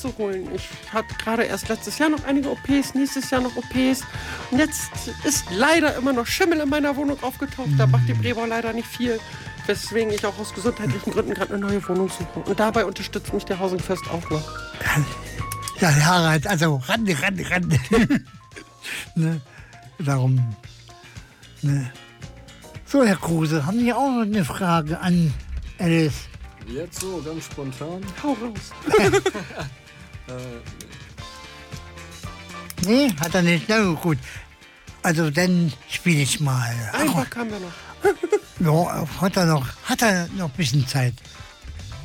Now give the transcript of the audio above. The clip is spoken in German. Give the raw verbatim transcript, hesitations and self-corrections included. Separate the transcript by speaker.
Speaker 1: nachzuholen. Ich hatte gerade erst letztes Jahr noch einige O Ps, nächstes Jahr noch O Ps. Und jetzt ist leider immer noch Schimmel in meiner Wohnung aufgetaucht. Da macht die Brebau leider nicht viel. Weswegen ich auch aus gesundheitlichen Gründen gerade eine neue Wohnung suche. Und dabei unterstützt mich der Housing First auch noch.
Speaker 2: Ja, Harald, also ran, ran, ran. Ne? Darum. Ne? So, Herr Kruse, haben Sie auch noch eine Frage an Alice?
Speaker 3: Jetzt so, ganz spontan.
Speaker 1: Hau raus.
Speaker 2: Nee, hat er nicht. Na gut. Also dann spiele ich mal.
Speaker 1: Ein Bock haben wir noch.
Speaker 2: Ja, hat er noch, hat er noch ein bisschen Zeit.